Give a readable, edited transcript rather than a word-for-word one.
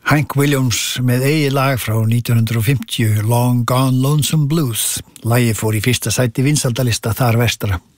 Hank Williams með eigið lag frá 1950, Long Gone Lonesome Blues. Lagið fór í fyrsta sæti vinsældalista þar vestra.